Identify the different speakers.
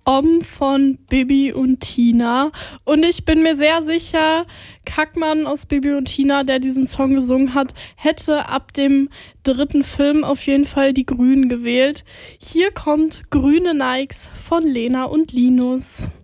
Speaker 1: Om von Bibi und Tina. Und ich bin mir sehr sicher, Kackmann aus Bibi und Tina, der diesen Song gesungen hat, hätte ab dem 3. Film auf jeden Fall die Grünen gewählt. Hier kommt Grüne Nikes von Lena und Linus.